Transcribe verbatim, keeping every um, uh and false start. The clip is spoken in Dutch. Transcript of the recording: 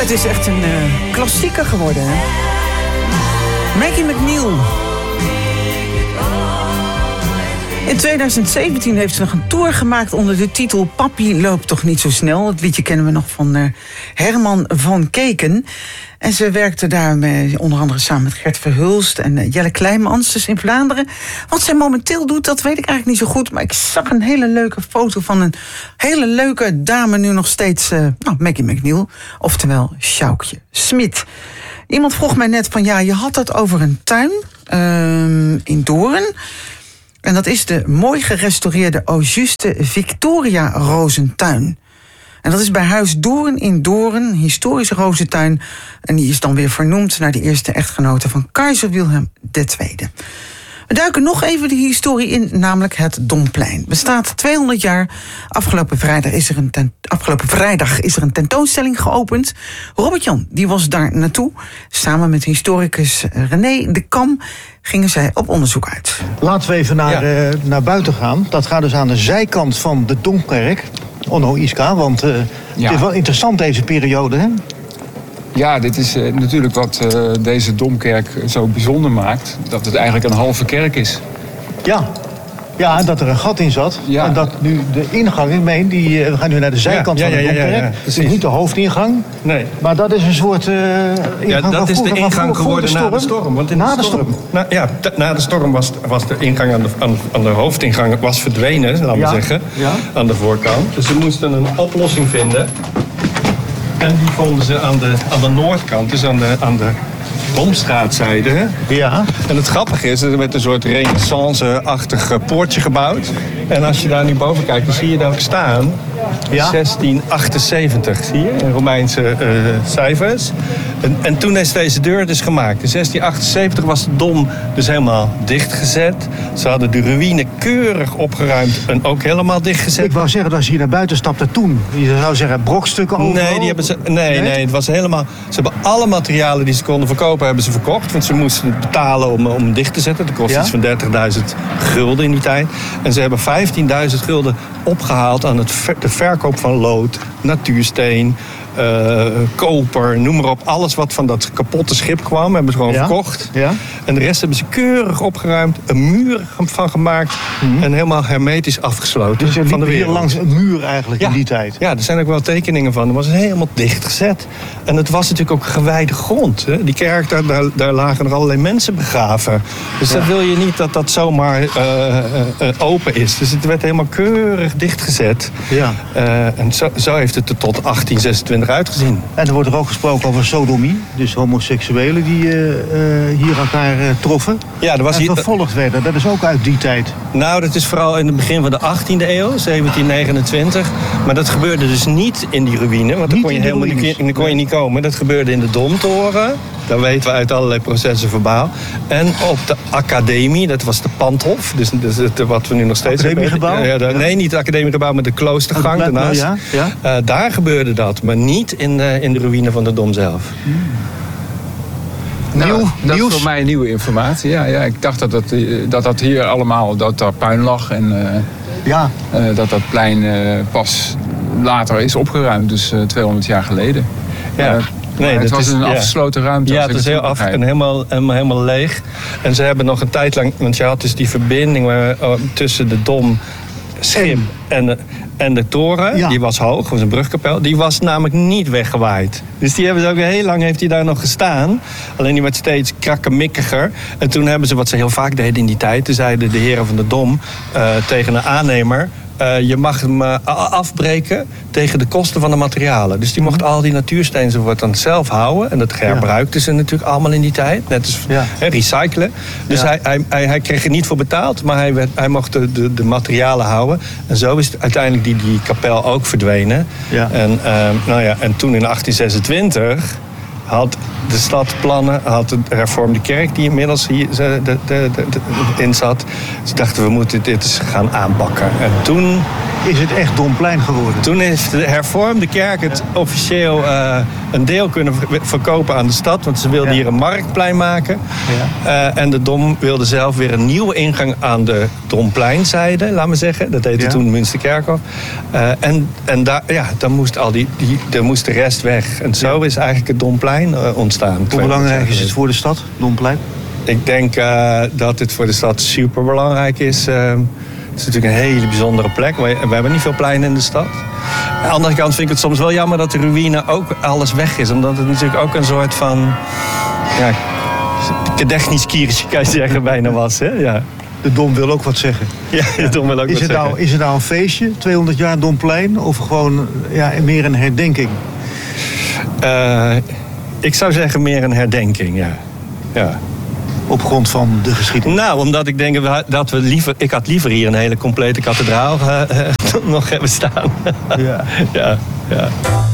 Het is echt een uh, klassieker geworden, hè? Maggie McNeil. In tweeduizend zeventien heeft ze nog een tour gemaakt onder de titel Papi loopt toch niet zo snel. Het liedje kennen we nog van uh, Herman van Keken. En ze werkte daar met, onder andere samen met Gert Verhulst en uh, Jelle Kleimans, dus in Vlaanderen. Wat zij momenteel doet, dat weet ik eigenlijk niet zo goed. Maar ik zag een hele leuke foto van een hele leuke dame, nu nog steeds, uh, nou, Maggie McNeil. Oftewel Sjoukje Smit. Iemand vroeg mij net van, ja, je had het over een tuin uh, in Doorn. En dat is de mooi gerestaureerde Auguste Victoria Rozentuin. En dat is bij Huis Doorn in Doorn, een historische rozentuin. En die is dan weer vernoemd naar de eerste echtgenote van keizer Wilhelm de Tweede. We duiken nog even de historie in, namelijk het Domplein. Bestaat tweehonderd jaar. Afgelopen vrijdag is er een, ten, afgelopen vrijdag is er een tentoonstelling geopend. Robert-Jan, die was daar naartoe. Samen met historicus René de Kam gingen zij op onderzoek uit. Laten we even naar, ja. uh, naar buiten gaan. Dat gaat dus aan de zijkant van de Domkerk. Onno Iska, want uh, ja. het is wel interessant deze periode, hè? Ja, dit is uh, natuurlijk wat uh, deze Domkerk zo bijzonder maakt. Dat het eigenlijk een halve kerk is. Ja, ja, en dat er een gat in zat. Ja. En dat nu de ingang, ik meen, die, uh, we gaan nu naar de zijkant ja, ja, van de Domkerk. Ja, ja, ja, het is niet de hoofdingang. Nee. Maar dat is een soort uh, ingang ja, dat is de ingang geworden na de storm. Want in na de storm? storm na, ja, t- na de storm was, was de ingang aan de, aan, aan de hoofdingang was verdwenen, laten we ja. zeggen. Ja. Aan de voorkant. Dus ze moesten een oplossing vinden. En die vonden ze aan de, aan de noordkant, dus aan de, aan de Domstraatzijde. Ja. En het grappige is, er werd een soort renaissance-achtig poortje gebouwd. En als je daar nu boven kijkt, dan zie je daar ook staan. Ja. zestien achtenzeventig, zie je, in Romeinse uh, cijfers. En, en toen is deze deur dus gemaakt. In zestien achtenzeventig was de Dom dus helemaal dichtgezet. Ze hadden de ruïne keurig opgeruimd en ook helemaal dichtgezet. Ik wou zeggen, als je hier naar buiten stapte toen, je zou zeggen brokstukken overal? Nee, die hebben ze, nee, nee, het was helemaal, ze hebben alle materialen die ze konden verkopen, hebben ze verkocht. Want ze moesten het betalen om, om dicht te zetten. Dat kost ja? iets van dertigduizend gulden in die tijd. En ze hebben vijftienduizend gulden opgehaald aan het ver, de verkoop van lood, natuursteen, uh, koper, noem maar op. Alles wat van dat kapotte schip kwam, hebben ze gewoon ja? verkocht. Ja? En de rest hebben ze keurig opgeruimd, een muur van gemaakt mm-hmm. en helemaal hermetisch afgesloten. Dus er van de hier langs een muur eigenlijk ja. in die tijd? Ja, er zijn ook wel tekeningen van. Het was helemaal dichtgezet. En het was natuurlijk ook gewijde grond. Hè? Die kerk, daar, daar, daar lagen nog allerlei mensen begraven. Dus ja. dan wil je niet dat dat zomaar uh, uh, uh, open is. Dus het werd helemaal keurig dichtgezet. Ja. Uh, en zo, zo heeft het er tot achttien zesentwintig uitgezien. En er wordt er ook gesproken over sodomie. Dus homoseksuelen die uh, uh, hier elkaar uh, troffen. Ja, er was en hier vervolgd werden. Dat is ook uit die tijd. Nou, dat is vooral in het begin van de achttiende eeuw, zeventien negenentwintig. Maar dat gebeurde dus niet in die ruïne. Want dan kon je helemaal niet, dan kon je niet komen. Dat gebeurde in de Domtoren. Dat weten we uit allerlei processen verbaal. En op de academie, dat was de Pandhof. Dus, dus het, wat we nu nog steeds academiegebouw? Ja, ja, nee, niet het academiegebouw, maar de kloostergang daarnaast. Ja, ja. Uh, daar gebeurde dat, maar niet in de, in de ruïne van de Dom zelf. Hmm. Nou, Nieuw, dat nieuws? is voor mij nieuwe informatie. Ja, ja, ik dacht dat dat, dat dat hier allemaal, dat daar puin lag. En uh, ja. uh, dat dat plein uh, pas later is opgeruimd, dus uh, tweehonderd jaar geleden. Ja. Uh, Nee, het was is, een afgesloten ja. ruimte. Ja, het is heel af en helemaal, helemaal, helemaal leeg. En ze hebben nog een tijd lang, want je had dus die verbinding waar, uh, tussen de Dom, schip en de, en de toren. Ja. Die was hoog, was een brugkapel. Die was namelijk niet weggewaaid. Dus die hebben ze ook heel lang heeft die daar nog gestaan. Alleen die werd steeds krakkemikkiger. En toen hebben ze, wat ze heel vaak deden in die tijd, toen zeiden de heren van de Dom uh, tegen een aannemer: Uh, je mag hem uh, afbreken tegen de kosten van de materialen. Dus die mocht al die natuursteen enzovoort dan zelf houden. En dat herbruikten ze natuurlijk allemaal in die tijd. Net als ja. he, recyclen. Dus ja. hij, hij, hij, hij kreeg er niet voor betaald. Maar hij, werd, hij mocht de, de, de materialen houden. En zo is uiteindelijk die, die kapel ook verdwenen. Ja. En, uh, nou ja, en toen in achttien zesentwintig... had de stad plannen, had de hervormde kerk die inmiddels hier de, de, de, de, in zat. Ze dachten, we moeten dit eens gaan aanpakken. En toen is het echt Domplein geworden. Toen heeft de hervormde kerk het officieel uh, een deel kunnen verkopen aan de stad. Want ze wilden ja. hier een marktplein maken. Ja. Uh, en de Dom wilde zelf weer een nieuwe ingang aan de Dompleinzijde, laat maar zeggen. Dat heette ja. toen Münsterkerkhof. Uh, en en daar, ja, dan moest, al die, die, dan moest de rest weg. En zo ja. is eigenlijk het Domplein uh, ontstaan. Hoe belangrijk is het voor de stad, Domplein? Ik denk uh, dat het voor de stad super belangrijk is. Uh, Het is natuurlijk een hele bijzondere plek. We hebben niet veel pleinen in de stad. Aan de andere kant vind ik het soms wel jammer dat de ruïne ook alles weg is. Omdat het natuurlijk ook een soort van... Ja, gedächtniskirche, kan je zeggen, bijna was. Hè? Ja. De Dom wil ook wat zeggen. Ja, de Dom wil ook is wat het zeggen. Nou, is het nou een feestje, tweehonderd jaar Domplein? Of gewoon ja, meer een herdenking? Uh, ik zou zeggen meer een herdenking, ja. ja. Op grond van de geschiedenis? Nou, omdat ik denk dat we liever... Ik had liever hier een hele complete kathedraal uh, uh, nog hebben staan. Ja. ja, ja.